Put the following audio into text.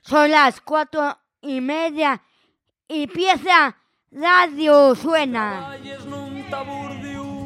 Son las 4:30 y pieza Radio Suena. Treballes nun taburdio